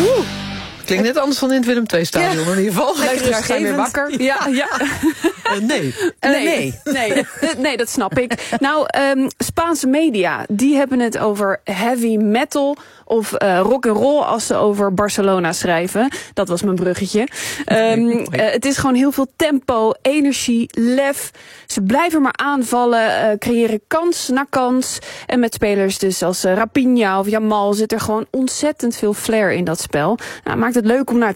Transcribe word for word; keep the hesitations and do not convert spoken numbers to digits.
Oeh. Klinkt net anders dan in het Willem twee stadion ja. in ieder geval. Luisteraars zijn weer wakker. Ja, ja. Uh, nee. Uh, nee. Nee. Nee. Nee, dat snap ik. Nou, um, Spaanse media, die hebben het over heavy metal of uh, rock and roll als ze over Barcelona schrijven. Dat was mijn bruggetje. Um, uh, het is gewoon heel veel tempo, energie, lef. Ze blijven maar aanvallen, uh, creëren kans na kans. En met spelers dus als uh, Raphinha of Yamal zit er gewoon ontzettend veel flair in dat spel. Nou, maakt het leuk om naar